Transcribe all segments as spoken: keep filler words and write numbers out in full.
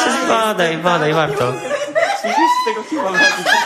Badaj, badaj, warto. Słyszysz z tego hipowa?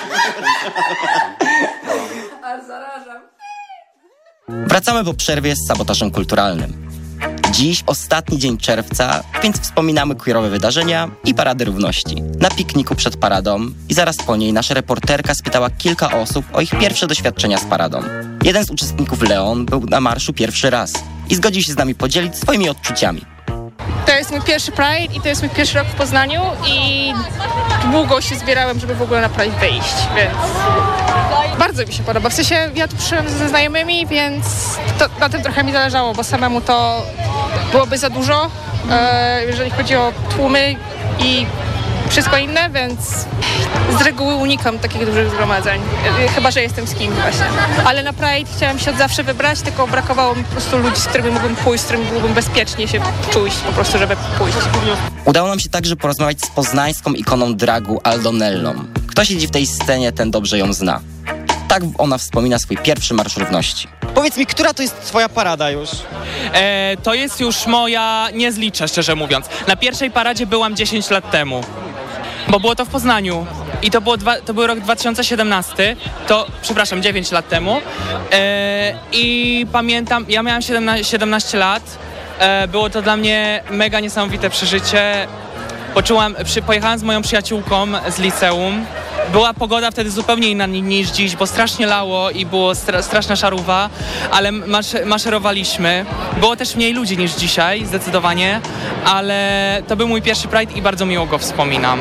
Ale zarażam. Wracamy po przerwie z sabotażem kulturalnym. Dziś ostatni dzień czerwca, więc wspominamy queerowe wydarzenia i Paradę Równości. Na pikniku przed paradą i zaraz po niej nasza reporterka spytała kilka osób o ich pierwsze doświadczenia z paradą. Jeden z uczestników, Leon, był na marszu pierwszy raz i zgodził się z nami podzielić swoimi odczuciami. To jest mój pierwszy Pride i to jest mój pierwszy rok w Poznaniu i długo się zbierałem, żeby w ogóle na Pride wyjść, więc bardzo mi się podoba. W sensie ja tu przyszłam ze znajomymi, więc to, na tym trochę mi zależało, bo samemu to byłoby za dużo, e, jeżeli chodzi o tłumy i wszystko inne, więc z reguły unikam takich dużych zgromadzeń, chyba że jestem z kimś właśnie. Ale na Pride chciałam się od zawsze wybrać, tylko brakowało mi po prostu ludzi, z którymi mógłbym pójść, z którymi byłbym bezpiecznie się czuć po prostu, żeby pójść. Udało nam się także porozmawiać z poznańską ikoną dragu Aldonellą. Kto siedzi w tej scenie, ten dobrze ją zna. Tak ona wspomina swój pierwszy Marsz Równości. Powiedz mi, która to jest twoja parada już? E, to jest już moja, nie zliczę szczerze mówiąc. Na pierwszej paradzie byłam dziesięć lat temu, bo było to w Poznaniu i to, było dwa, to był rok dwa tysiące siedemnasty, to, przepraszam, dziewięć lat temu e, i pamiętam, ja miałam siedemnaście lat, e, było to dla mnie mega niesamowite przeżycie. Poczułam, przy, pojechałam z moją przyjaciółką z liceum. Była pogoda wtedy zupełnie inna niż dziś, bo strasznie lało i było stra, straszna szarówa, ale masz, maszerowaliśmy. Było też mniej ludzi niż dzisiaj, zdecydowanie, ale to był mój pierwszy Pride i bardzo miło go wspominam.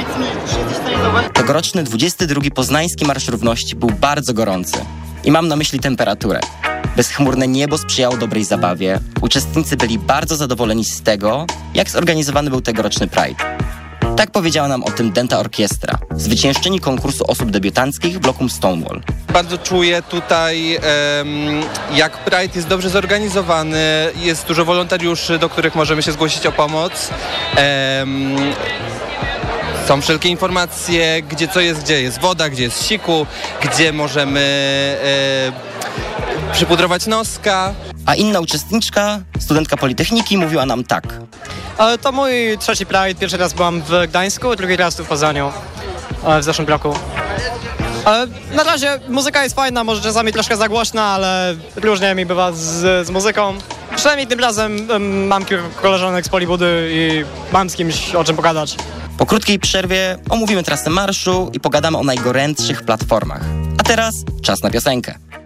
Tegoroczny dwudziesty drugi Poznański Marsz Równości był bardzo gorący. I mam na myśli temperaturę. Bezchmurne niebo sprzyjało dobrej zabawie. Uczestnicy byli bardzo zadowoleni z tego, jak zorganizowany był tegoroczny Pride. Tak powiedziała nam o tym Denta Orkiestra, zwyciężczyni konkursu osób debiutanckich w Lokum Stonewall. Bardzo czuję tutaj, jak Pride jest dobrze zorganizowany, jest dużo wolontariuszy, do których możemy się zgłosić o pomoc. Są wszelkie informacje, gdzie co jest, gdzie jest woda, gdzie jest siku, gdzie możemy e, przypudrować noska. A inna uczestniczka, studentka Politechniki, mówiła nam tak. To mój trzeci Pride. Pierwszy raz byłam w Gdańsku, drugi raz tu w Poznaniu w zeszłym roku. Na razie muzyka jest fajna, może czasami troszkę za głośna, ale różnie mi bywa z, z muzyką. Przynajmniej tym razem um, mam kilku koleżanek z Polibudy i mam z kimś o czym pogadać. Po krótkiej przerwie omówimy trasę marszu i pogadamy o najgorętszych platformach. A teraz czas na piosenkę.